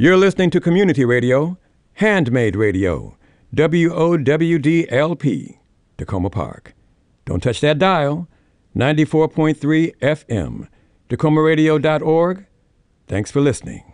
You're listening to Community Radio, Handmade Radio, WOWDLP, Tacoma Park. Don't touch that dial, 94.3 FM, TacomaRadio.org. Thanks for listening.